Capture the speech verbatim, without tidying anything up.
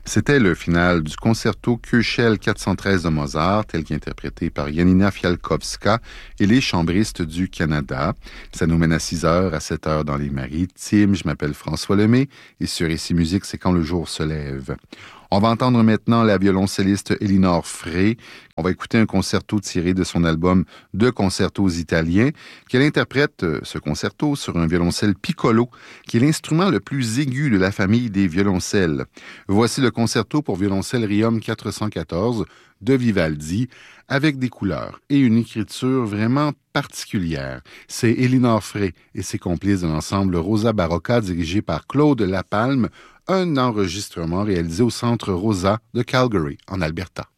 C'était le final du concerto Köchel quatre cent treize de Mozart, tel qu'interprété par Janina Fialkowska et les chambristes du Canada. Ça nous mène à six heures, à sept heures dans les Maritimes. Je m'appelle François Lemay et sur Ici Musique, c'est Quand le jour se lève. On va entendre maintenant la violoncelliste Elinor Frey. On va écouter un concerto tiré de son album Deux concertos italiens, qu'elle interprète ce concerto sur un violoncelle piccolo, qui est l'instrument le plus aigu de la famille des violoncelles. Voici le concerto pour violoncelle Riom quatre cent quatorze de Vivaldi, avec des couleurs et une écriture vraiment particulière. C'est Elinor Frey et ses complices de l'ensemble Rosa Barocca, dirigé par Claude Lapalme, un enregistrement réalisé au Centre Rosa de Calgary, en Alberta.